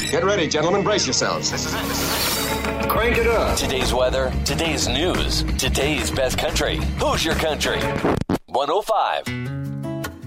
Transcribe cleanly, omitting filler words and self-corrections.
Get ready, gentlemen. Brace yourselves. This is it. Crank it up. Today's weather, today's news, today's best country. Who's your country? 105